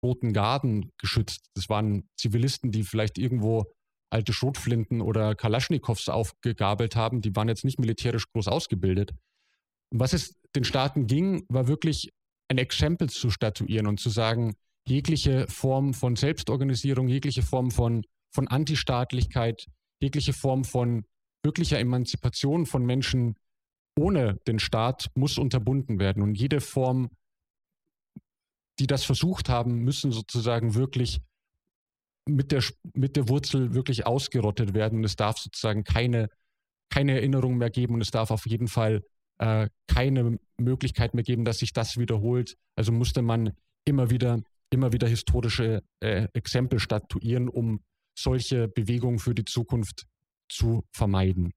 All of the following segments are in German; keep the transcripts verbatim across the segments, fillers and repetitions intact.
Roten Garden geschützt. Das waren Zivilisten, die vielleicht irgendwo alte Schrotflinten oder Kalaschnikows aufgegabelt haben. Die waren jetzt nicht militärisch groß ausgebildet. Um was es den Staaten ging, war wirklich ein Exempel zu statuieren und zu sagen, jegliche Form von Selbstorganisierung, jegliche Form von, von Antistaatlichkeit, jegliche Form von wirklicher Emanzipation von Menschen ohne den Staat muss unterbunden werden. Und jede Form, die das versucht haben, müssen sozusagen wirklich mit der, mit der Wurzel wirklich ausgerottet werden. Und es darf sozusagen keine, keine Erinnerung mehr geben und es darf auf jeden Fall äh, keine Möglichkeit mehr geben, dass sich das wiederholt. Also musste man immer wieder, immer wieder historische äh, Exempel statuieren, um solche Bewegungen für die Zukunft zu vermeiden.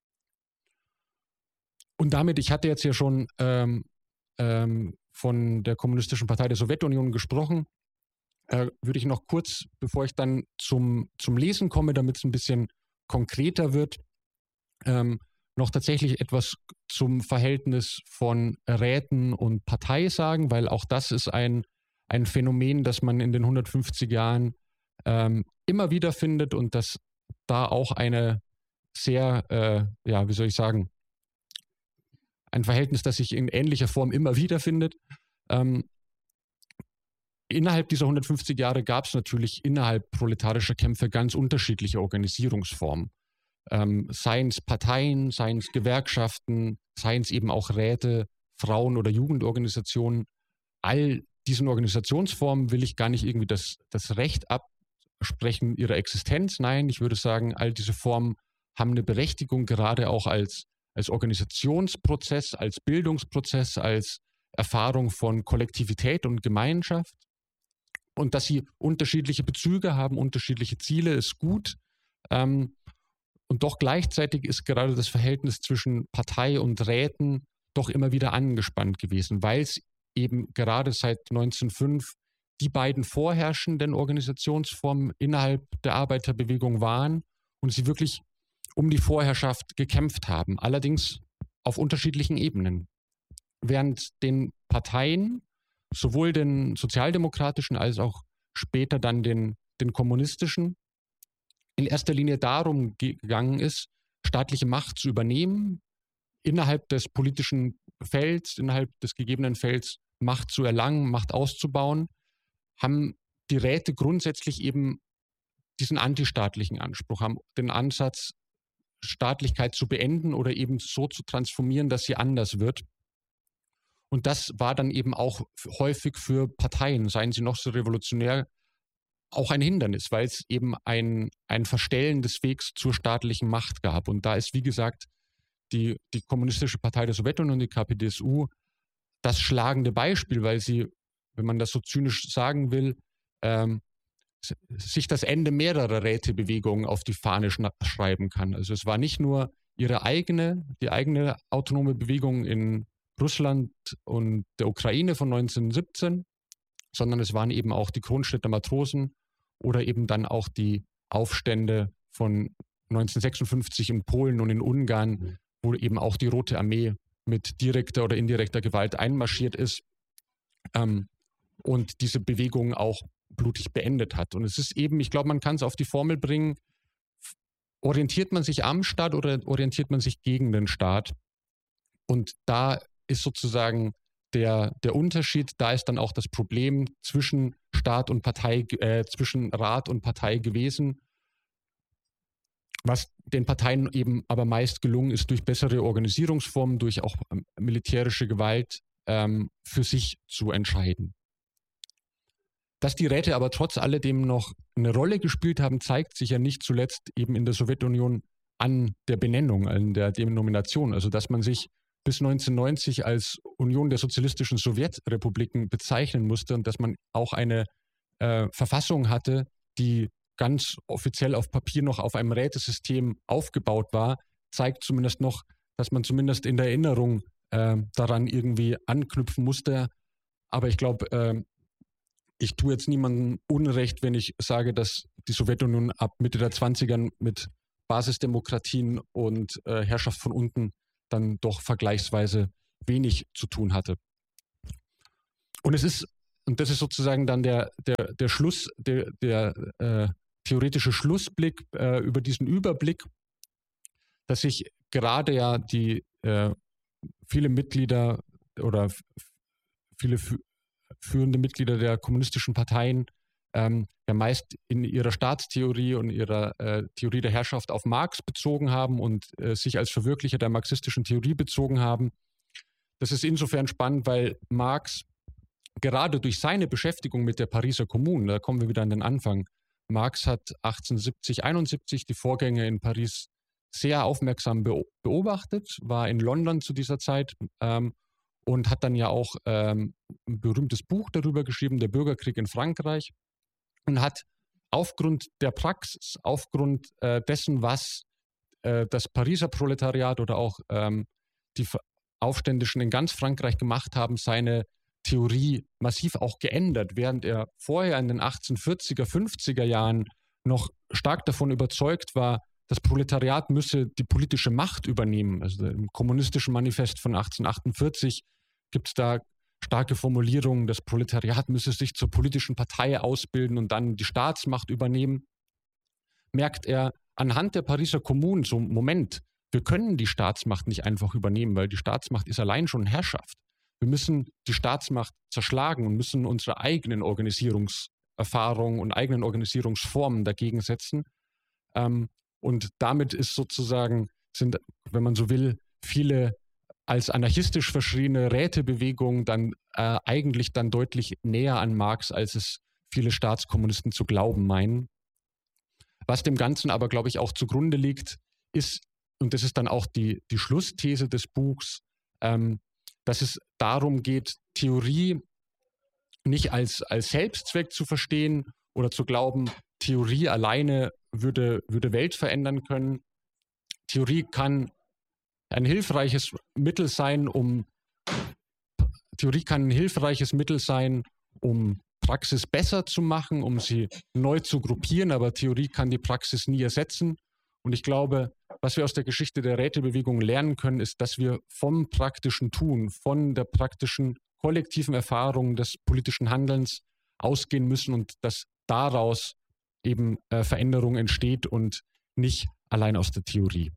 Und damit, ich hatte jetzt ja schon ähm, ähm, von der Kommunistischen Partei der Sowjetunion gesprochen, äh, würde ich noch kurz, bevor ich dann zum, zum Lesen komme, damit es ein bisschen konkreter wird, ähm, noch tatsächlich etwas zum Verhältnis von Räten und Partei sagen, weil auch das ist ein, ein Phänomen, das man in den hundertfünfzig Jahren ähm, immer wieder findet und das da auch eine sehr, äh, ja, wie soll ich sagen, ein Verhältnis, das sich in ähnlicher Form immer wieder findet. Ähm, innerhalb dieser hundertfünfzig Jahre gab es natürlich innerhalb proletarischer Kämpfe ganz unterschiedliche Organisierungsformen. Ähm, seien es Parteien, seien es Gewerkschaften, seien es eben auch Räte, Frauen- oder Jugendorganisationen. All diesen Organisationsformen will ich gar nicht irgendwie das, das Recht absprechen ihrer Existenz. Nein, ich würde sagen, all diese Formen haben eine Berechtigung, gerade auch als als Organisationsprozess, als Bildungsprozess, als Erfahrung von Kollektivität und Gemeinschaft. Und dass sie unterschiedliche Bezüge haben, unterschiedliche Ziele, ist gut. Ähm, und doch gleichzeitig ist gerade das Verhältnis zwischen Partei und Räten doch immer wieder angespannt gewesen, weil es eben gerade seit neunzehnhundertfünf die beiden vorherrschenden Organisationsformen innerhalb der Arbeiterbewegung waren und sie wirklich um die Vorherrschaft gekämpft haben, allerdings auf unterschiedlichen Ebenen. Während den Parteien, sowohl den sozialdemokratischen als auch später dann den, den kommunistischen, in erster Linie darum gegangen ist, staatliche Macht zu übernehmen, innerhalb des politischen Felds, innerhalb des gegebenen Felds Macht zu erlangen, Macht auszubauen, haben die Räte grundsätzlich eben diesen antistaatlichen Anspruch, haben den Ansatz, Staatlichkeit zu beenden oder eben so zu transformieren, dass sie anders wird. Und das war dann eben auch häufig für Parteien, seien sie noch so revolutionär, auch ein Hindernis, weil es eben ein, ein Verstellen des Wegs zur staatlichen Macht gab. Und da ist, wie gesagt, die, die Kommunistische Partei der Sowjetunion, die K P D S U, das schlagende Beispiel, weil sie, wenn man das so zynisch sagen will, ähm, sich das Ende mehrerer Rätebewegungen auf die Fahne schreiben kann. Also es war nicht nur ihre eigene, die eigene autonome Bewegung in Russland und der Ukraine von neunzehnhundertsiebzehn, sondern es waren eben auch die Kronstädter Matrosen oder eben dann auch die Aufstände von neunzehnhundertsechsundfünfzig in Polen und in Ungarn, wo eben auch die Rote Armee mit direkter oder indirekter Gewalt einmarschiert ist ähm, und diese Bewegung auch blutig beendet hat. Und es ist eben, ich glaube, man kann es auf die Formel bringen, orientiert man sich am Staat oder orientiert man sich gegen den Staat? Und da ist sozusagen der, der Unterschied, da ist dann auch das Problem zwischen Staat und Partei, äh, zwischen Rat und Partei gewesen, was den Parteien eben aber meist gelungen ist, durch bessere Organisierungsformen, durch auch militärische Gewalt ähm, für sich zu entscheiden. Dass die Räte aber trotz alledem noch eine Rolle gespielt haben, zeigt sich ja nicht zuletzt eben in der Sowjetunion an der Benennung, an der Denomination. Also dass man sich bis neunzehnhundertneunzig als Union der sozialistischen Sowjetrepubliken bezeichnen musste und dass man auch eine äh, Verfassung hatte, die ganz offiziell auf Papier noch auf einem Rätesystem aufgebaut war, zeigt zumindest noch, dass man zumindest in der Erinnerung äh, daran irgendwie anknüpfen musste. Aber ich glaube, äh, ich tue jetzt niemandem Unrecht, wenn ich sage, dass die Sowjetunion ab Mitte der zwanziger mit Basisdemokratien und äh, Herrschaft von unten dann doch vergleichsweise wenig zu tun hatte. Und es ist und das ist sozusagen dann der, der, der Schluss, der, der äh, theoretische Schlussblick äh, über diesen Überblick, dass sich gerade ja die äh, viele Mitglieder oder viele führende Mitglieder der kommunistischen Parteien ähm, ja meist in ihrer Staatstheorie und ihrer äh, Theorie der Herrschaft auf Marx bezogen haben und äh, sich als Verwirklicher der marxistischen Theorie bezogen haben. Das ist insofern spannend, weil Marx gerade durch seine Beschäftigung mit der Pariser Kommune, da kommen wir wieder an den Anfang, Marx hat achtzehnhundertsiebzig, einundsiebzig die Vorgänge in Paris sehr aufmerksam beobachtet, war in London zu dieser Zeit ähm, und hat dann ja auch ähm, ein berühmtes Buch darüber geschrieben, Der Bürgerkrieg in Frankreich, und hat aufgrund der Praxis, aufgrund äh, dessen, was äh, das Pariser Proletariat oder auch ähm, die Aufständischen in ganz Frankreich gemacht haben, seine Theorie massiv auch geändert, während er vorher in den achtzehnhundertvierziger, fünfziger Jahren noch stark davon überzeugt war, das Proletariat müsse die politische Macht übernehmen. Also im Kommunistischen Manifest von achtzehnhundertachtundvierzig gibt es da starke Formulierungen, das Proletariat müsse sich zur politischen Partei ausbilden und dann die Staatsmacht übernehmen. Merkt er anhand der Pariser Kommune so, Moment, wir können die Staatsmacht nicht einfach übernehmen, weil die Staatsmacht ist allein schon Herrschaft. Wir müssen die Staatsmacht zerschlagen und müssen unsere eigenen Organisierungserfahrungen und eigenen Organisierungsformen dagegen setzen. Ähm, und damit ist sozusagen, sind, wenn man so will, viele als anarchistisch verschriene Rätebewegungen dann äh, eigentlich dann deutlich näher an Marx, als es viele Staatskommunisten zu glauben meinen. Was dem Ganzen aber, glaube ich, auch zugrunde liegt, ist, und das ist dann auch die, die Schlussthese des Buchs, ähm, dass es darum geht, Theorie nicht als, als Selbstzweck zu verstehen oder zu glauben, Theorie alleine würde, würde Welt verändern können. Theorie kann ein hilfreiches Mittel sein, um Theorie kann ein hilfreiches Mittel sein, um Praxis besser zu machen, um sie neu zu gruppieren, aber Theorie kann die Praxis nie ersetzen. Und ich glaube, was wir aus der Geschichte der Rätebewegung lernen können, ist, dass wir vom praktischen Tun, von der praktischen kollektiven Erfahrung des politischen Handelns ausgehen müssen und dass daraus eben äh, Veränderung entsteht und nicht allein aus der Theorie.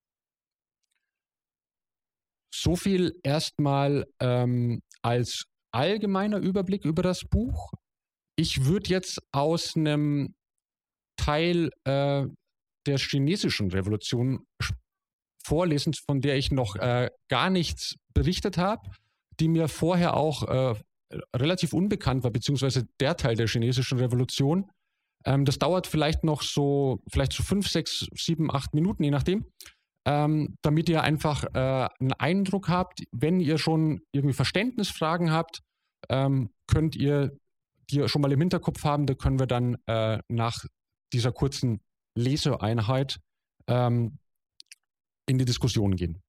So viel erstmal ähm, als allgemeiner Überblick über das Buch. Ich würde jetzt aus einem Teil äh, der chinesischen Revolution vorlesen, von der ich noch äh, gar nichts berichtet habe, die mir vorher auch äh, relativ unbekannt war, beziehungsweise der Teil der chinesischen Revolution. Ähm, das dauert vielleicht noch so, vielleicht so fünf, sechs, sieben, acht Minuten, je nachdem, ähm, damit ihr einfach äh, einen Eindruck habt. Wenn ihr schon irgendwie Verständnisfragen habt, ähm, könnt ihr die schon mal im Hinterkopf haben. Da können wir dann äh, nach dieser kurzen Leseeinheit ähm, in die Diskussion gehen.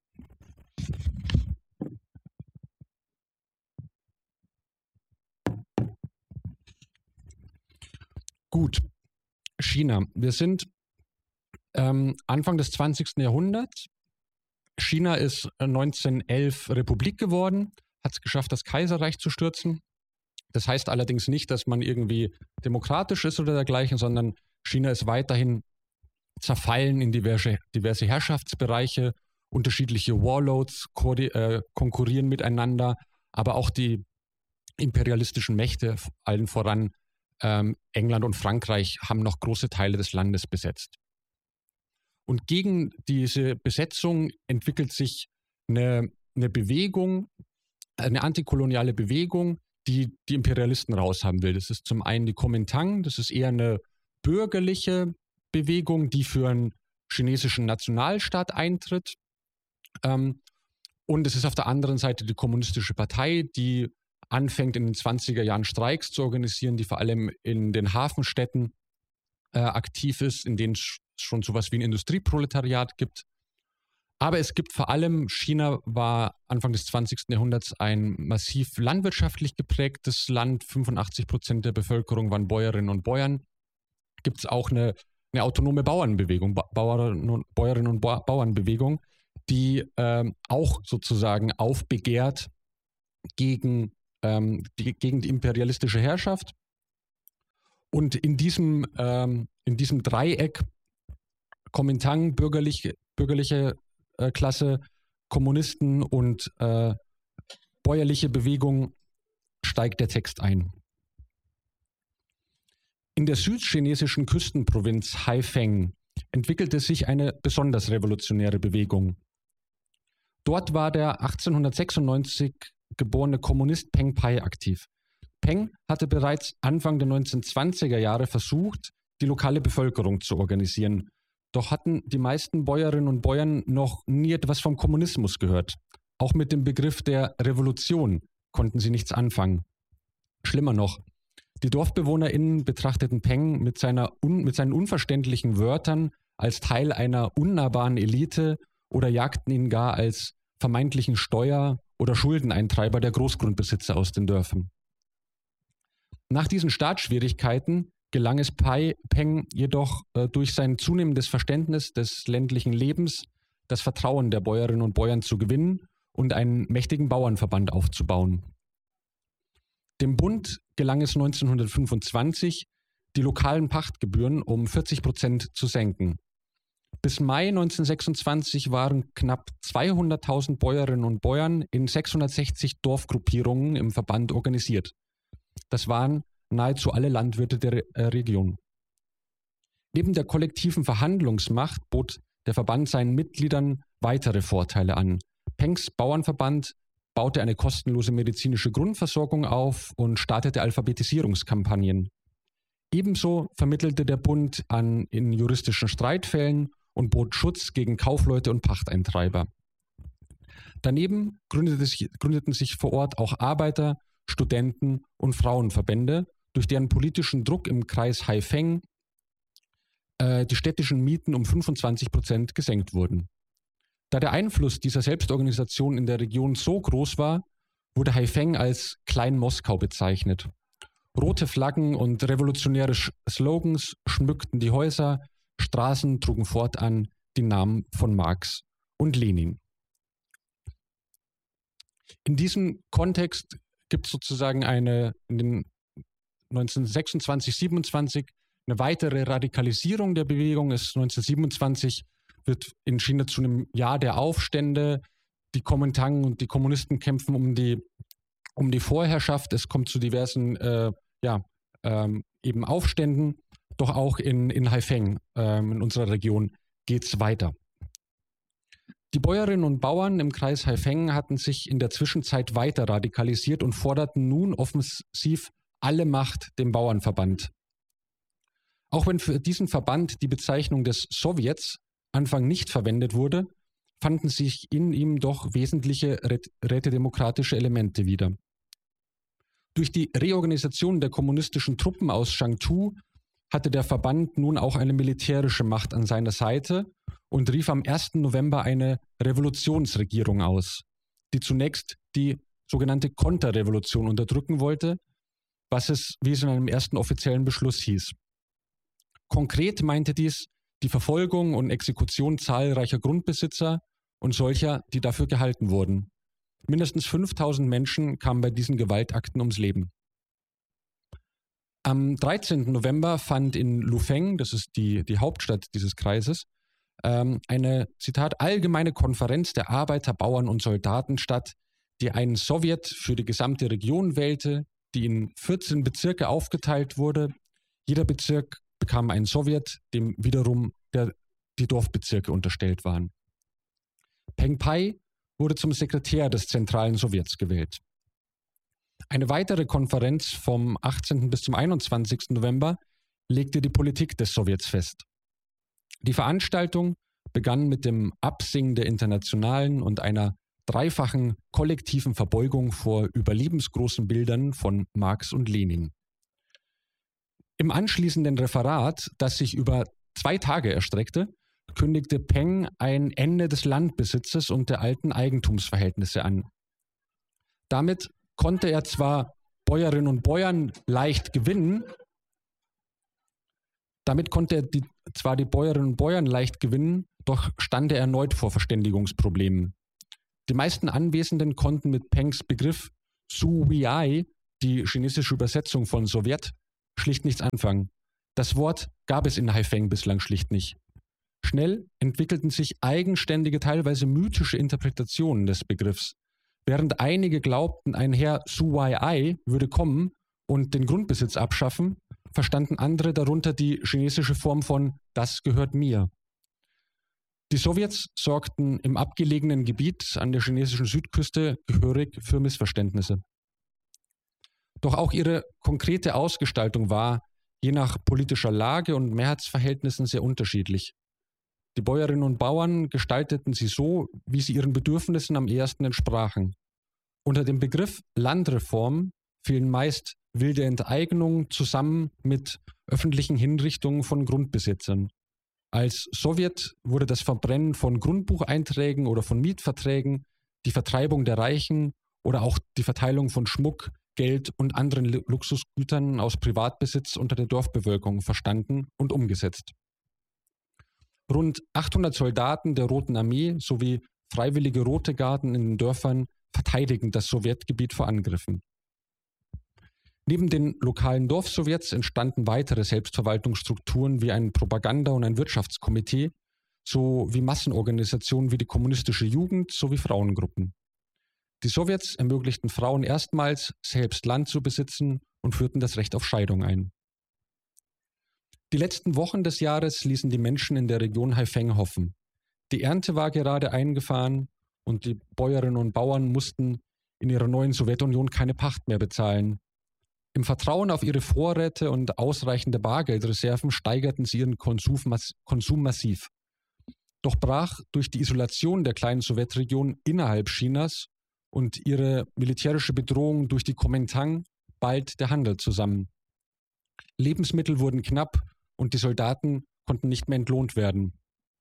Gut, China. Wir sind ähm, Anfang des zwanzigsten Jahrhunderts. China ist neunzehnhundertelf Republik geworden, hat es geschafft, das Kaiserreich zu stürzen. Das heißt allerdings nicht, dass man irgendwie demokratisch ist oder dergleichen, sondern China ist weiterhin zerfallen in diverse, diverse Herrschaftsbereiche. Unterschiedliche Warlords äh, konkurrieren miteinander, aber auch die imperialistischen Mächte, allen voran ähm, England und Frankreich, haben noch große Teile des Landes besetzt. Und gegen diese Besetzung entwickelt sich eine, eine Bewegung, eine antikoloniale Bewegung, die die Imperialisten raushaben will. Das ist zum einen die Kuomintang, das ist eher eine bürgerliche Bewegung, die für einen chinesischen Nationalstaat eintritt. Ähm, und es ist auf der anderen Seite die Kommunistische Partei, die anfängt in den zwanziger Jahren Streiks zu organisieren, die vor allem in den Hafenstädten äh, aktiv ist, in denen es schon sowas wie ein Industrieproletariat gibt. Aber es gibt vor allem, China war Anfang des zwanzigsten Jahrhunderts ein massiv landwirtschaftlich geprägtes Land. fünfundachtzig Prozent der Bevölkerung waren Bäuerinnen und Bauern. Gibt es auch eine, eine autonome Bauernbewegung, ba Bauern und, Bäuerinnen und ba Bauernbewegung, die ähm, auch sozusagen aufbegehrt gegen ähm, die, gegen die imperialistische Herrschaft. Und in diesem, ähm, in diesem Dreieck Kuomintang, bürgerlich, bürgerliche äh, Klasse, Kommunisten und äh, bäuerliche Bewegung, steigt der Text ein. In der südchinesischen Küstenprovinz Haifeng entwickelte sich eine besonders revolutionäre Bewegung. Dort war der achtzehnhundertsechsundneunzig geborene Kommunist Peng Pai aktiv. Peng hatte bereits Anfang der neunzehnhundertzwanziger Jahre versucht, die lokale Bevölkerung zu organisieren. Doch hatten die meisten Bäuerinnen und Bäuern noch nie etwas vom Kommunismus gehört. Auch mit dem Begriff der Revolution konnten sie nichts anfangen. Schlimmer noch, die DorfbewohnerInnen betrachteten Peng mit, seiner un, mit seinen unverständlichen Wörtern als Teil einer unnahbaren Elite oder jagten ihn gar als vermeintlichen Steuer- oder Schuldeneintreiber der Großgrundbesitzer aus den Dörfern. Nach diesen Startschwierigkeiten gelang es Pai, Peng jedoch äh, durch sein zunehmendes Verständnis des ländlichen Lebens das Vertrauen der Bäuerinnen und Bäuern zu gewinnen und einen mächtigen Bauernverband aufzubauen. Dem Bund gelang es neunzehnhundertfünfundzwanzig, die lokalen Pachtgebühren um vierzig Prozent zu senken. Bis Mai neunzehnhundertsechsundzwanzig waren knapp zweihunderttausend Bäuerinnen und Bäuern in sechshundertsechzig Dorfgruppierungen im Verband organisiert. Das waren nahezu alle Landwirte der Re- äh, Region. Neben der kollektiven Verhandlungsmacht bot der Verband seinen Mitgliedern weitere Vorteile an. Pengs Bauernverband baute eine kostenlose medizinische Grundversorgung auf und startete Alphabetisierungskampagnen. Ebenso vermittelte der Bund an in juristischen Streitfällen und bot Schutz gegen Kaufleute und Pachteintreiber. Daneben gründete sich, gründeten sich vor Ort auch Arbeiter-, Studenten- und Frauenverbände, durch deren politischen Druck im Kreis Haifeng äh, die städtischen Mieten um fünfundzwanzig Prozent gesenkt wurden. Da der Einfluss dieser Selbstorganisation in der Region so groß war, wurde Haifeng als Klein-Moskau bezeichnet. Rote Flaggen und revolutionäre Slogans schmückten die Häuser, Straßen trugen fortan die Namen von Marx und Lenin. In diesem Kontext gibt es sozusagen eine, in den neunzehnhundertsechsundzwanzig, siebenundzwanzig eine weitere Radikalisierung der Bewegung. Es neunzehnhundertsiebenundzwanzig wird in China zu einem Jahr der Aufstände. Die Kuomintang und die Kommunisten kämpfen um die, um die Vorherrschaft. Es kommt zu diversen äh, ja, ähm, eben Aufständen. Doch auch in, in Haifeng, ähm, in unserer Region, geht es weiter. Die Bäuerinnen und Bauern im Kreis Haifeng hatten sich in der Zwischenzeit weiter radikalisiert und forderten nun offensiv alle Macht dem Bauernverband. Auch wenn für diesen Verband die Bezeichnung des Sowjets Anfang nicht verwendet wurde, fanden sich in ihm doch wesentliche rätedemokratische Elemente wieder. Durch die Reorganisation der kommunistischen Truppen aus Changtu hatte der Verband nun auch eine militärische Macht an seiner Seite und rief am ersten November eine Revolutionsregierung aus, die zunächst die sogenannte Konterrevolution unterdrücken wollte, was es, wie es in einem ersten offiziellen Beschluss hieß. Konkret meinte dies die Verfolgung und Exekution zahlreicher Grundbesitzer und solcher, die dafür gehalten wurden. Mindestens fünftausend Menschen kamen bei diesen Gewaltakten ums Leben. Am dreizehnten November fand in Lufeng, das ist die, die Hauptstadt dieses Kreises, ähm, eine, Zitat, allgemeine Konferenz der Arbeiter, Bauern und Soldaten statt, die einen Sowjet für die gesamte Region wählte, die in vierzehn Bezirke aufgeteilt wurde. Jeder Bezirk bekam einen Sowjet, dem wiederum der, die Dorfbezirke unterstellt waren. Peng Pai wurde zum Sekretär des Zentralen Sowjets gewählt. Eine weitere Konferenz vom achtzehnten bis zum einundzwanzigsten November legte die Politik des Sowjets fest. Die Veranstaltung begann mit dem Absingen der Internationalen und einer dreifachen kollektiven Verbeugung vor überlebensgroßen Bildern von Marx und Lenin. Im anschließenden Referat, das sich über zwei Tage erstreckte, kündigte Peng ein Ende des Landbesitzes und der alten Eigentumsverhältnisse an. Damit konnte er zwar Bäuerinnen und Bäuern leicht gewinnen, damit konnte er die, zwar die Bäuerinnen und Bäuern leicht gewinnen, doch stand er erneut vor Verständigungsproblemen. Die meisten Anwesenden konnten mit Pengs Begriff Suwiai, die chinesische Übersetzung von Sowjet, schlicht nichts anfangen. Das Wort gab es in Haifeng bislang schlicht nicht. Schnell entwickelten sich eigenständige, teilweise mythische Interpretationen des Begriffs. Während einige glaubten, ein Herr Suwiai würde kommen und den Grundbesitz abschaffen, verstanden andere darunter die chinesische Form von „das gehört mir". Die Sowjets sorgten im abgelegenen Gebiet an der chinesischen Südküste gehörig für Missverständnisse. Doch auch ihre konkrete Ausgestaltung war je nach politischer Lage und Mehrheitsverhältnissen sehr unterschiedlich. Die Bäuerinnen und Bauern gestalteten sie so, wie sie ihren Bedürfnissen am ehesten entsprachen. Unter dem Begriff Landreform fielen meist wilde Enteignungen zusammen mit öffentlichen Hinrichtungen von Grundbesitzern. Als Sowjet wurde das Verbrennen von Grundbucheinträgen oder von Mietverträgen, die Vertreibung der Reichen oder auch die Verteilung von Schmuck, Geld und anderen Luxusgütern aus Privatbesitz unter der Dorfbevölkerung verstanden und umgesetzt. Rund achthundert Soldaten der Roten Armee sowie freiwillige Rote Garden in den Dörfern verteidigen das Sowjetgebiet vor Angriffen. Neben den lokalen Dorfsowjets entstanden weitere Selbstverwaltungsstrukturen wie ein Propaganda- und ein Wirtschaftskomitee, sowie Massenorganisationen wie die kommunistische Jugend sowie Frauengruppen. Die Sowjets ermöglichten Frauen erstmals, selbst Land zu besitzen und führten das Recht auf Scheidung ein. Die letzten Wochen des Jahres ließen die Menschen in der Region Haifeng hoffen. Die Ernte war gerade eingefahren und die Bäuerinnen und Bauern mussten in ihrer neuen Sowjetunion keine Pacht mehr bezahlen. Im Vertrauen auf ihre Vorräte und ausreichende Bargeldreserven steigerten sie ihren Konsum, mass- Konsum massiv. Doch brach durch die Isolation der kleinen Sowjetregion innerhalb Chinas und ihre militärische Bedrohung durch die Kuomintang bald der Handel zusammen. Lebensmittel wurden knapp und die Soldaten konnten nicht mehr entlohnt werden.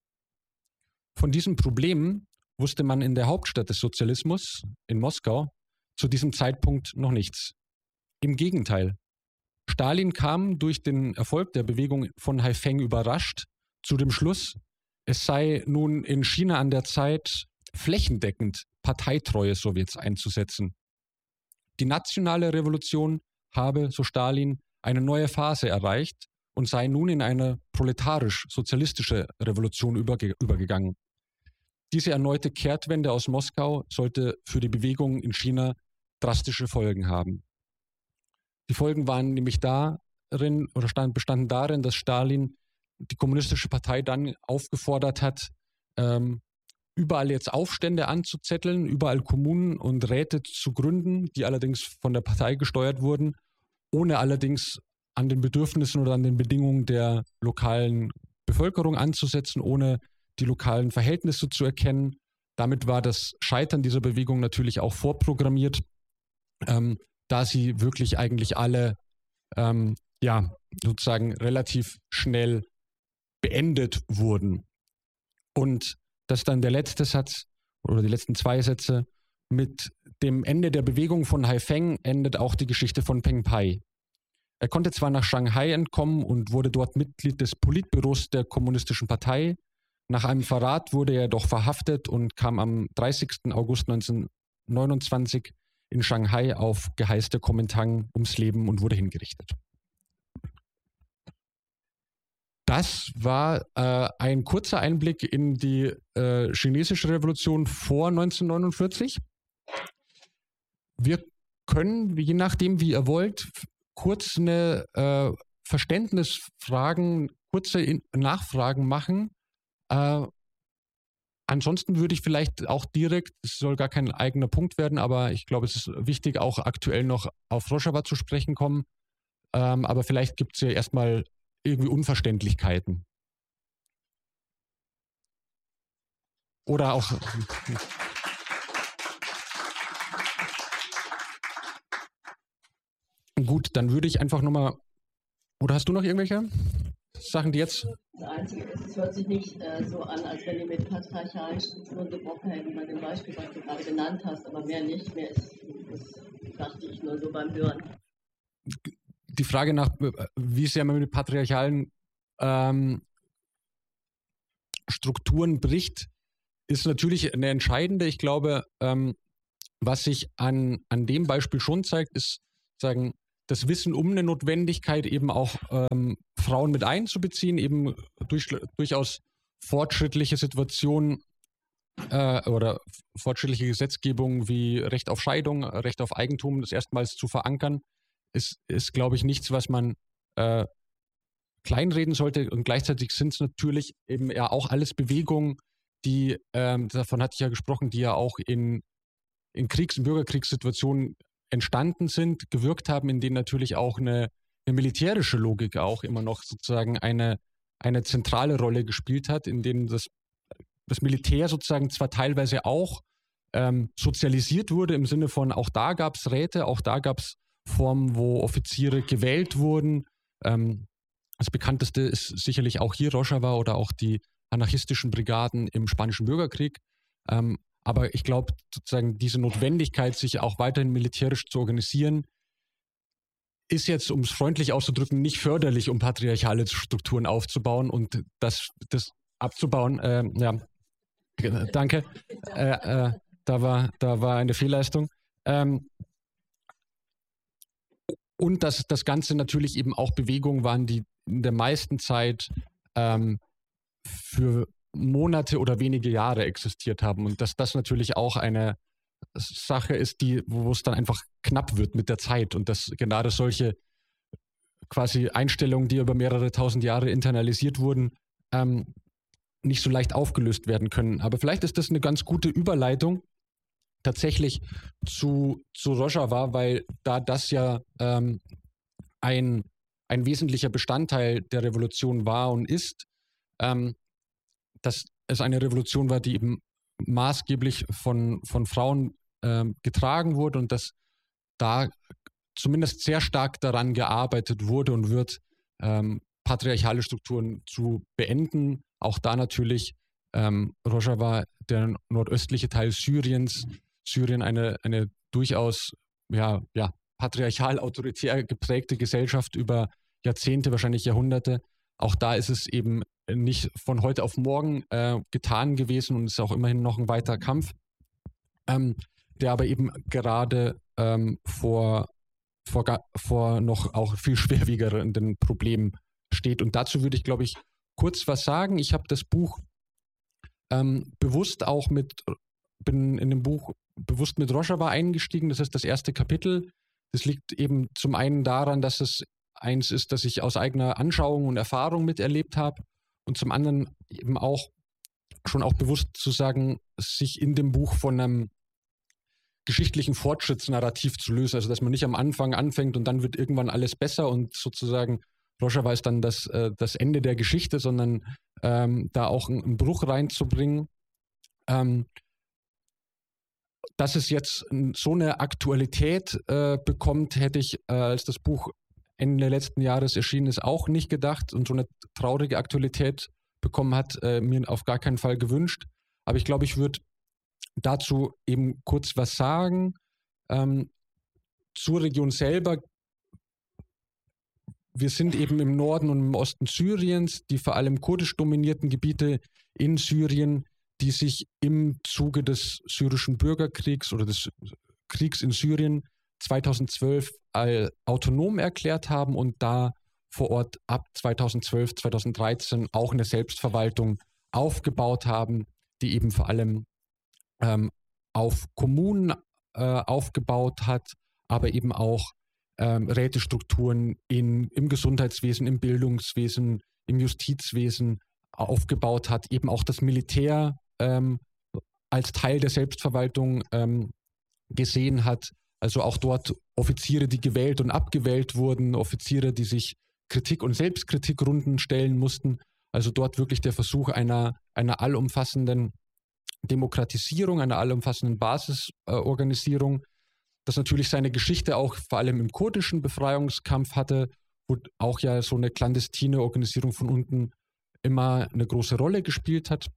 Von diesen Problemen wusste man in der Hauptstadt des Sozialismus, in Moskau, zu diesem Zeitpunkt noch nichts. Im Gegenteil. Stalin kam durch den Erfolg der Bewegung von Haifeng überrascht zu dem Schluss, es sei nun in China an der Zeit, flächendeckend parteitreue Sowjets einzusetzen. Die nationale Revolution habe, so Stalin, eine neue Phase erreicht und sei nun in eine proletarisch-sozialistische Revolution überge- übergegangen. Diese erneute Kehrtwende aus Moskau sollte für die Bewegung in China drastische Folgen haben. Die Folgen waren nämlich darin oder stand, bestanden darin, dass Stalin die Kommunistische Partei dann aufgefordert hat, ähm, überall jetzt Aufstände anzuzetteln, überall Kommunen und Räte zu gründen, die allerdings von der Partei gesteuert wurden, ohne allerdings an den Bedürfnissen oder an den Bedingungen der lokalen Bevölkerung anzusetzen, ohne die lokalen Verhältnisse zu erkennen. Damit war das Scheitern dieser Bewegung natürlich auch vorprogrammiert, ähm, da sie wirklich eigentlich alle ähm, ja, sozusagen relativ schnell beendet wurden. Und das ist dann der letzte Satz oder die letzten zwei Sätze. Mit dem Ende der Bewegung von Haifeng endet auch die Geschichte von Peng Pai. Er konnte zwar nach Shanghai entkommen und wurde dort Mitglied des Politbüros der Kommunistischen Partei. Nach einem Verrat wurde er doch verhaftet und kam am dreißigsten August neunzehnhundertneunundzwanzig in Shanghai auf Geheiß der Kuomintang ums Leben und wurde hingerichtet. Das war äh, ein kurzer Einblick in die äh, chinesische Revolution vor neunzehnhundertneunundvierzig. Wir können, je nachdem, wie ihr wollt, kurz eine äh, Verständnisfragen, kurze in- Nachfragen machen. Äh, ansonsten würde ich vielleicht auch direkt, es soll gar kein eigener Punkt werden, aber ich glaube, es ist wichtig, auch aktuell noch auf Rojava zu sprechen kommen. Ähm, aber vielleicht gibt es ja erstmal irgendwie Unverständlichkeiten. Oder auch. Gut, dann würde ich einfach nochmal. Oder hast du noch irgendwelche Sachen, die jetzt. Das Einzige ist, es hört sich nicht äh, so an, als wenn die mit patriarchalen Strukturen gebrochen hätten, bei dem Beispiel, was du gerade genannt hast, aber mehr nicht. Mehr ist, das dachte ich nur so beim Hören. Die Frage nach, wie sehr man mit patriarchalen ähm, Strukturen bricht, ist natürlich eine entscheidende. Ich glaube, ähm, was sich an, an dem Beispiel schon zeigt, ist sagen, das Wissen um eine Notwendigkeit, eben auch ähm, Frauen mit einzubeziehen, eben durch, durchaus fortschrittliche Situationen äh, oder fortschrittliche Gesetzgebung wie Recht auf Scheidung, Recht auf Eigentum, das erstmals zu verankern, ist, ist glaube ich, nichts, was man äh, kleinreden sollte. Und gleichzeitig sind es natürlich eben ja auch alles Bewegungen, die, ähm, davon hatte ich ja gesprochen, die ja auch in, in Kriegs- und Bürgerkriegssituationen entstanden sind, gewirkt haben, in denen natürlich auch eine, eine militärische Logik auch immer noch sozusagen eine, eine zentrale Rolle gespielt hat, in denen das, das Militär sozusagen zwar teilweise auch ähm, sozialisiert wurde, im Sinne von, auch da gab es Räte, auch da gab es Formen, wo Offiziere gewählt wurden. Ähm, das bekannteste ist sicherlich auch hier Rojava oder auch die anarchistischen Brigaden im Spanischen Bürgerkrieg. Ähm, aber ich glaube, sozusagen diese Notwendigkeit, sich auch weiterhin militärisch zu organisieren, ist jetzt, um es freundlich auszudrücken, nicht förderlich, um patriarchale Strukturen aufzubauen und das, das abzubauen. Äh, ja, danke. Äh, äh, da war, da war eine Fehlleistung. Ähm, und dass das Ganze natürlich eben auch Bewegungen waren, die in der meisten Zeit ähm, für Monate oder wenige Jahre existiert haben und dass das natürlich auch eine Sache ist, die, wo es dann einfach knapp wird mit der Zeit und dass gerade solche quasi Einstellungen, die über mehrere tausend Jahre internalisiert wurden, ähm, nicht so leicht aufgelöst werden können. Aber vielleicht ist das eine ganz gute Überleitung tatsächlich zu, zu Rojava, weil da das ja ähm, ein, ein wesentlicher Bestandteil der Revolution war und ist, ähm, dass es eine Revolution war, die eben maßgeblich von, von Frauen ähm, getragen wurde und dass da zumindest sehr stark daran gearbeitet wurde und wird, ähm, patriarchale Strukturen zu beenden. Auch da natürlich ähm, Rojava, der nordöstliche Teil Syriens, Syrien eine, eine durchaus ja, ja, patriarchal-autoritär geprägte Gesellschaft über Jahrzehnte, wahrscheinlich Jahrhunderte. Auch da ist es eben nicht von heute auf morgen äh, getan gewesen und ist auch immerhin noch ein weiter Kampf, ähm, der aber eben gerade ähm, vor, vor, vor noch auch viel schwerwiegenden Problemen steht. Und dazu würde ich, glaube ich, kurz was sagen. Ich habe das Buch ähm, bewusst auch mit, bin in dem Buch bewusst mit Rojava eingestiegen. Das ist das erste Kapitel. Das liegt eben zum einen daran, dass es eins ist, das ich aus eigener Anschauung und Erfahrung miterlebt habe und zum anderen eben auch schon auch bewusst zu sagen, sich in dem Buch von einem geschichtlichen Fortschrittsnarrativ zu lösen, also dass man nicht am Anfang anfängt und dann wird irgendwann alles besser und sozusagen Rojava ist dann das, äh, das Ende der Geschichte, sondern ähm, da auch einen, einen Bruch reinzubringen. Ähm, dass es jetzt so eine Aktualität äh, bekommt, hätte ich, äh, als das Buch Ende letzten Jahres erschienen ist, auch nicht gedacht und so eine traurige Aktualität bekommen hat, äh, mir auf gar keinen Fall gewünscht. Aber ich glaube, ich würde dazu eben kurz was sagen. Ähm, zur Region selber. Wir sind eben im Norden und im Osten Syriens, die vor allem kurdisch dominierten Gebiete in Syrien, die sich im Zuge des syrischen Bürgerkriegs oder des Kriegs in Syrien zweitausendzwölf autonom erklärt haben und da vor Ort ab zweitausendzwölf, zweitausenddreizehn auch eine Selbstverwaltung aufgebaut haben, die eben vor allem ähm, auf Kommunen äh, aufgebaut hat, aber eben auch ähm, Rätestrukturen in, im Gesundheitswesen, im Bildungswesen, im Justizwesen aufgebaut hat, eben auch das Militär ähm, als Teil der Selbstverwaltung ähm, gesehen hat. Also auch dort Offiziere, die gewählt und abgewählt wurden, Offiziere, die sich Kritik- und Selbstkritikrunden stellen mussten. Also dort wirklich der Versuch einer, einer allumfassenden Demokratisierung, einer allumfassenden Basisorganisierung, das natürlich seine Geschichte auch vor allem im kurdischen Befreiungskampf hatte, wo auch ja so eine clandestine Organisierung von unten immer eine große Rolle gespielt hat.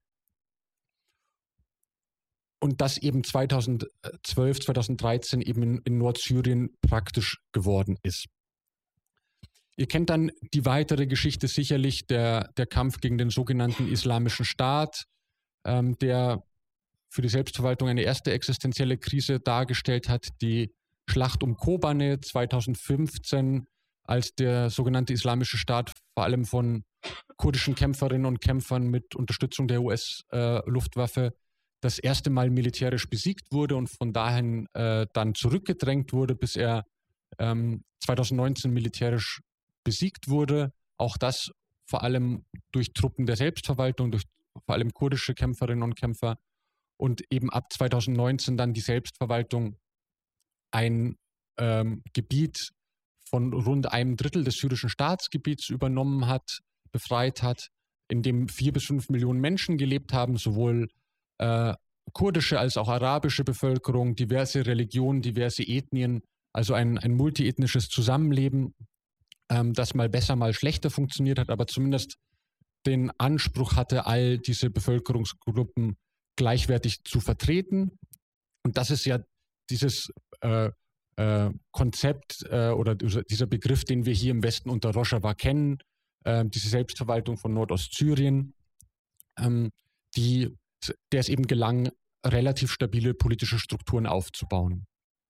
Und das eben zweitausendzwölf, zweitausenddreizehn eben in, in Nordsyrien praktisch geworden ist. Ihr kennt dann die weitere Geschichte sicherlich, der, der Kampf gegen den sogenannten Islamischen Staat, ähm, der für die Selbstverwaltung eine erste existenzielle Krise dargestellt hat, die Schlacht um Kobane zweitausendfünfzehn, als der sogenannte Islamische Staat vor allem von kurdischen Kämpferinnen und Kämpfern mit Unterstützung der U S-Luftwaffe äh, das erste Mal militärisch besiegt wurde und von dahin äh, dann zurückgedrängt wurde, bis er ähm, zweitausendneunzehn militärisch besiegt wurde. Auch das vor allem durch Truppen der Selbstverwaltung, durch vor allem kurdische Kämpferinnen und Kämpfer. Und eben ab zweitausendneunzehn dann die Selbstverwaltung ein ähm, Gebiet von rund einem Drittel des syrischen Staatsgebiets übernommen hat, befreit hat, in dem vier bis fünf Millionen Menschen gelebt haben, sowohl äh, kurdische als auch arabische Bevölkerung, diverse Religionen, diverse Ethnien, also ein, ein multiethnisches Zusammenleben, ähm, das mal besser, mal schlechter funktioniert hat, aber zumindest den Anspruch hatte, all diese Bevölkerungsgruppen gleichwertig zu vertreten. Und das ist ja dieses äh, äh, Konzept äh, oder dieser Begriff, den wir hier im Westen unter Rojava kennen, äh, diese Selbstverwaltung von Nordostsyrien, ähm, die, der es eben gelang, relativ stabile politische Strukturen aufzubauen.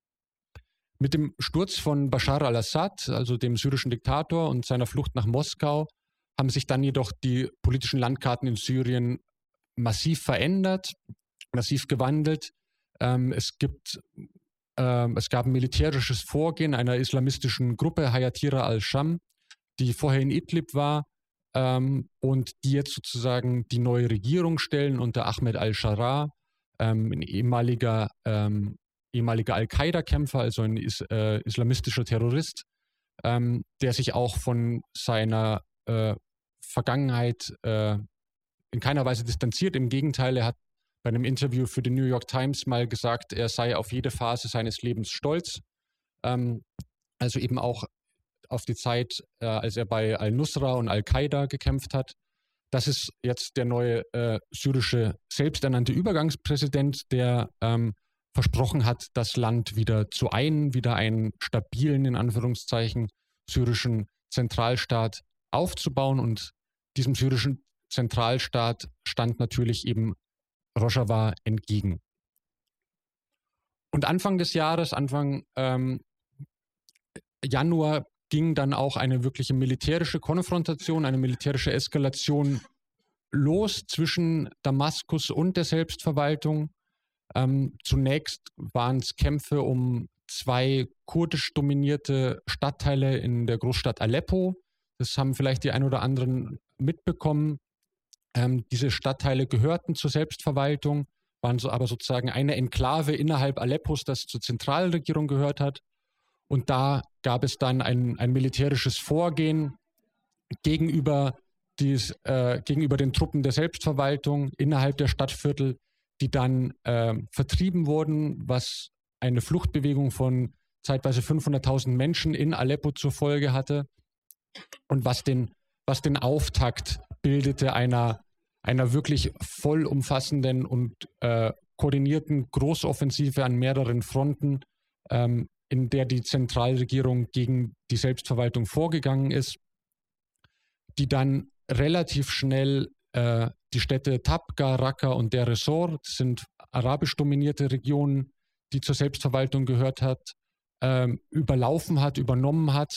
Mit dem Sturz von Bashar al-Assad, also dem syrischen Diktator, und seiner Flucht nach Moskau, haben sich dann jedoch die politischen Landkarten in Syrien massiv verändert, massiv gewandelt. Ähm, es gibt, ähm, es gab ein militärisches Vorgehen einer islamistischen Gruppe, Hayatira al-Sham, die vorher in Idlib war ähm, und die jetzt sozusagen die neue Regierung stellen unter Ahmed al-Sharaa, ähm, ein ehemaliger, ähm, ehemaliger Al-Qaida-Kämpfer, also ein is äh, islamistischer Terrorist, ähm, der sich auch von seiner äh, Vergangenheit äh, in keiner Weise distanziert. Im Gegenteil, er hat bei einem Interview für die New York Times mal gesagt, er sei auf jede Phase seines Lebens stolz. Ähm, also eben auch auf die Zeit, äh, als er bei Al-Nusra und Al-Qaida gekämpft hat. Das ist jetzt der neue äh, syrische selbsternannte Übergangspräsident, der ähm, versprochen hat, das Land wieder zu einen, wieder einen stabilen, in Anführungszeichen, syrischen Zentralstaat aufzubauen. Und diesem syrischen Zentralstaat stand natürlich eben Rojava entgegen. Und Anfang des Jahres, Anfang ähm, Januar, ging dann auch eine wirkliche militärische Konfrontation, eine militärische Eskalation los zwischen Damaskus und der Selbstverwaltung. Ähm, zunächst waren es Kämpfe um zwei kurdisch dominierte Stadtteile in der Großstadt Aleppo. Das haben vielleicht die ein oder anderen mitbekommen. Ähm, diese Stadtteile gehörten zur Selbstverwaltung, waren so, aber sozusagen eine Enklave innerhalb Aleppos, das zur Zentralregierung gehört hat. Und da gab es dann ein, ein militärisches Vorgehen gegenüber, dies, äh, gegenüber den Truppen der Selbstverwaltung innerhalb der Stadtviertel, die dann äh, vertrieben wurden, was eine Fluchtbewegung von zeitweise fünfhunderttausend Menschen in Aleppo zur Folge hatte und was den, was den Auftakt bildete einer, einer wirklich vollumfassenden und äh, koordinierten Großoffensive an mehreren Fronten, ähm, in der die Zentralregierung gegen die Selbstverwaltung vorgegangen ist, die dann relativ schnell äh, die Städte Tabqa, Raqqa und Deir ez-Zor, das sind arabisch dominierte Regionen, die zur Selbstverwaltung gehört hat, ähm, überlaufen hat, übernommen hat,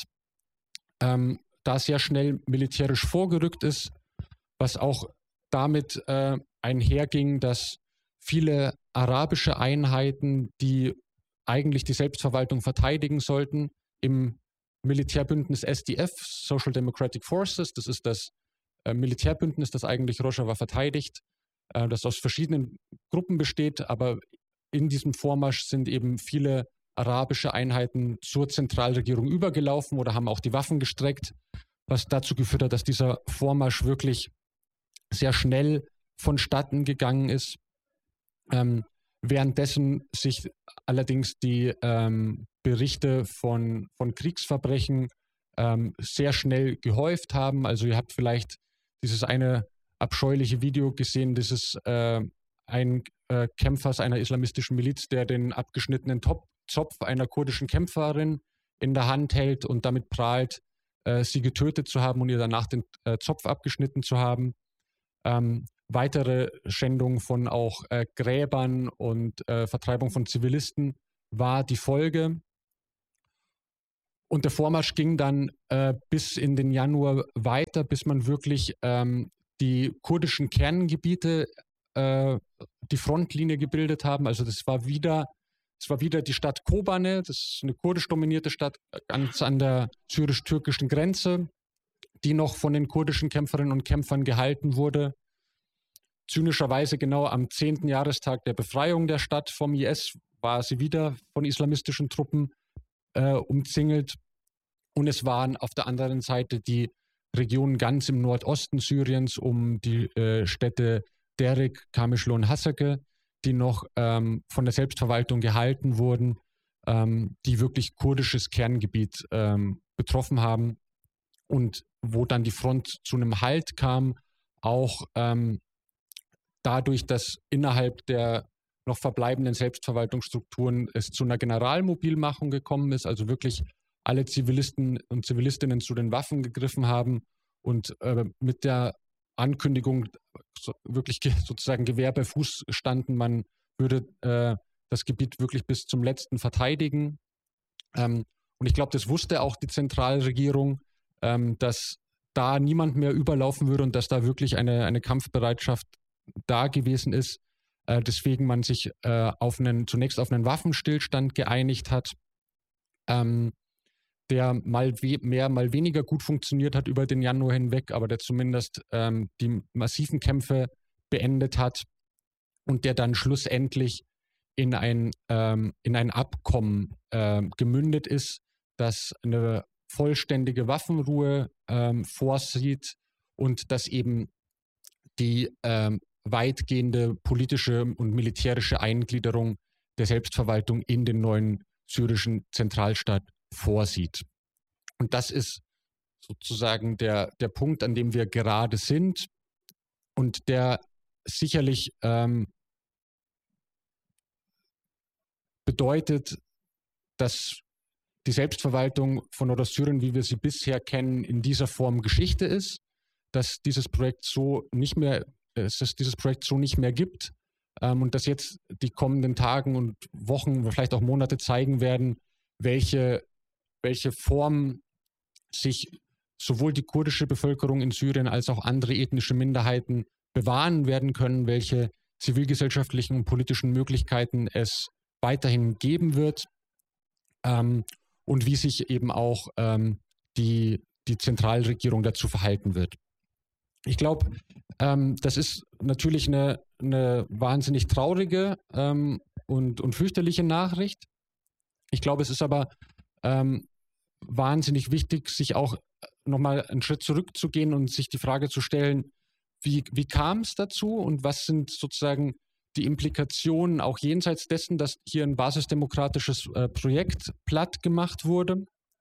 ähm, da sehr schnell militärisch vorgerückt ist, was auch damit äh, einherging, dass viele arabische Einheiten, die eigentlich die Selbstverwaltung verteidigen sollten, im Militärbündnis S D F, Social Democratic Forces, das ist das äh, Militärbündnis, das eigentlich Rojava verteidigt, äh, das aus verschiedenen Gruppen besteht, aber in diesem Vormarsch sind eben viele arabische Einheiten zur Zentralregierung übergelaufen oder haben auch die Waffen gestreckt, was dazu geführt hat, dass dieser Vormarsch wirklich sehr schnell vonstatten gegangen ist. Ähm, währenddessen sich allerdings die ähm, Berichte von, von Kriegsverbrechen ähm, sehr schnell gehäuft haben. Also ihr habt vielleicht dieses eine abscheuliche Video gesehen, dieses äh, ein äh, Kämpfers einer islamistischen Miliz, der den abgeschnittenen Top Zopf einer kurdischen Kämpferin in der Hand hält und damit prahlt, äh, sie getötet zu haben und ihr danach den äh, Zopf abgeschnitten zu haben. Ähm, weitere Schändung von auch äh, Gräbern und äh, Vertreibung von Zivilisten war die Folge. Und der Vormarsch ging dann äh, bis in den Januar weiter, bis man wirklich ähm, die kurdischen Kerngebiete äh, die Frontlinie gebildet haben. Also das war wieder, das war wieder die Stadt Kobane, das ist eine kurdisch dominierte Stadt ganz an der syrisch-türkischen Grenze, die noch von den kurdischen Kämpferinnen und Kämpfern gehalten wurde. Zynischerweise genau am zehnten Jahrestag der Befreiung der Stadt vom I S war sie wieder von islamistischen Truppen äh, umzingelt. Und es waren auf der anderen Seite die Regionen ganz im Nordosten Syriens um die äh, Städte Derik, Qamishlo und Hasaka, die noch ähm, von der Selbstverwaltung gehalten wurden, ähm, die wirklich kurdisches Kerngebiet ähm, betroffen haben und wo dann die Front zu einem Halt kam, auch ähm, dadurch, dass innerhalb der noch verbleibenden Selbstverwaltungsstrukturen es zu einer Generalmobilmachung gekommen ist, also wirklich alle Zivilisten und Zivilistinnen zu den Waffen gegriffen haben und äh, mit der Ankündigung so, wirklich ge sozusagen Gewehr bei Fuß standen, man würde äh, das Gebiet wirklich bis zum Letzten verteidigen. Ähm, und ich glaube, das wusste auch die Zentralregierung, ähm, dass da niemand mehr überlaufen würde und dass da wirklich eine, eine Kampfbereitschaft da gewesen ist, äh, deswegen man sich äh, auf einen, zunächst auf einen Waffenstillstand geeinigt hat, ähm, der mal mehr, mal weniger gut funktioniert hat über den Januar hinweg, aber der zumindest ähm, die massiven Kämpfe beendet hat und der dann schlussendlich in ein, ähm, in ein Abkommen äh, gemündet ist, das eine vollständige Waffenruhe ähm, vorsieht und das eben die ähm, weitgehende politische und militärische Eingliederung der Selbstverwaltung in den neuen syrischen Zentralstaat vorsieht. Und das ist sozusagen der, der Punkt, an dem wir gerade sind und der sicherlich ähm, bedeutet, dass die Selbstverwaltung von Nordossyrien, wie wir sie bisher kennen, in dieser Form Geschichte ist, dass dieses Projekt so nicht mehr, dass es dieses Projekt so nicht mehr gibt ähm, und dass jetzt die kommenden Tagen und Wochen, vielleicht auch Monate zeigen werden, welche, welche Form sich sowohl die kurdische Bevölkerung in Syrien als auch andere ethnische Minderheiten bewahren werden können, welche zivilgesellschaftlichen und politischen Möglichkeiten es weiterhin geben wird ähm, und wie sich eben auch ähm, die, die Zentralregierung dazu verhalten wird. Ich glaube, ähm, das ist natürlich eine, eine wahnsinnig traurige ähm, und, und fürchterliche Nachricht. Ich glaube, es ist aber ähm, wahnsinnig wichtig, sich auch nochmal einen Schritt zurückzugehen und sich die Frage zu stellen, wie, wie kam es dazu und was sind sozusagen die Implikationen auch jenseits dessen, dass hier ein basisdemokratisches äh, Projekt platt gemacht wurde.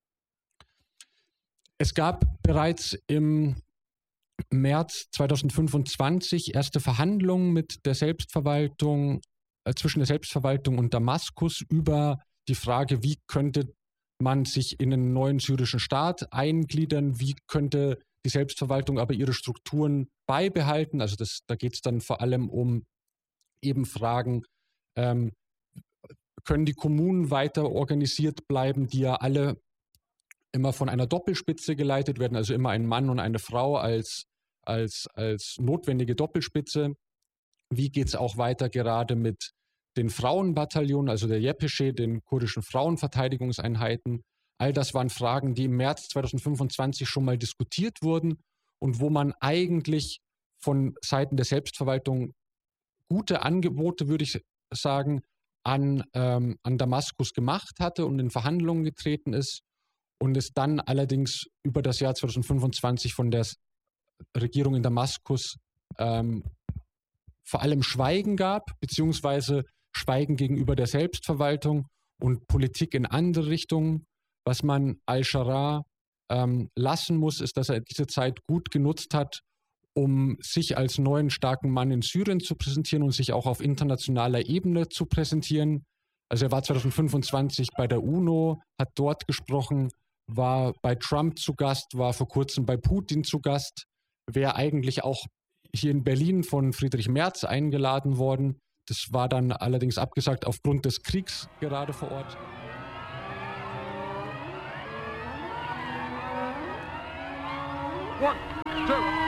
Es gab bereits im März zweitausendfünfundzwanzig erste Verhandlungen mit der Selbstverwaltung, äh, zwischen der Selbstverwaltung und Damaskus über die Frage, wie könnte man sich in einen neuen syrischen Staat eingliedern, wie könnte die Selbstverwaltung aber ihre Strukturen beibehalten. Also das, da geht es dann vor allem um eben Fragen, ähm, können die Kommunen weiter organisiert bleiben, die ja alle immer von einer Doppelspitze geleitet werden, also immer ein Mann und eine Frau als, als, als notwendige Doppelspitze. Wie geht es auch weiter gerade mit den Frauenbataillonen, also der Yepesche, den kurdischen Frauenverteidigungseinheiten? All das waren Fragen, die im März zweitausendfünfundzwanzig schon mal diskutiert wurden und wo man eigentlich von Seiten der Selbstverwaltung gute Angebote, würde ich sagen, an, ähm, an Damaskus gemacht hatte und in Verhandlungen getreten ist und es dann allerdings über das Jahr zweitausendfünfundzwanzig von der Regierung in Damaskus ähm, vor allem Schweigen gab, beziehungsweise Schweigen gegenüber der Selbstverwaltung und Politik in andere Richtungen. Was man al-Sharaa ähm, lassen muss, ist, dass er diese Zeit gut genutzt hat, um sich als neuen starken Mann in Syrien zu präsentieren und sich auch auf internationaler Ebene zu präsentieren. Also er war zweitausendfünfundzwanzig bei der UNO, hat dort gesprochen, war bei Trump zu Gast, war vor kurzem bei Putin zu Gast, wäre eigentlich auch hier in Berlin von Friedrich Merz eingeladen worden. Das war dann allerdings abgesagt aufgrund des Kriegs gerade vor Ort. One, two.